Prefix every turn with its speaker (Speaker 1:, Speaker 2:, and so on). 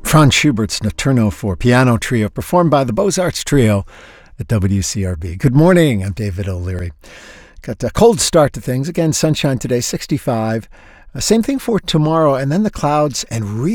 Speaker 1: Franz Schubert's Notturno for Piano Trio, performed by the Beaux-Arts Trio at WCRB. Good morning, I'm David O'Leary. Got a cold start to things. Again, sunshine today, 65. Same thing for tomorrow, and then the clouds and